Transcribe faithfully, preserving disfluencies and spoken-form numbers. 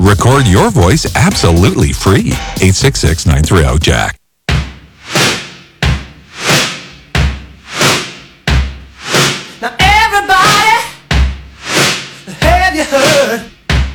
Record your voice absolutely free. eight six six, nine three zero, Jack.